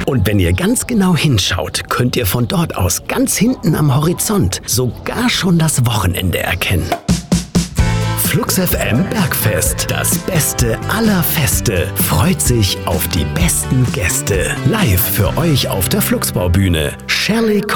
Und wenn ihr ganz genau hinschaut, könnt ihr von dort aus ganz hinten am Horizont sogar schon das Wochenende erkennen. Flux FM Bergfest, das Beste aller Feste, freut sich auf die besten Gäste. Live für euch auf der Fluxbaubühne. Shirley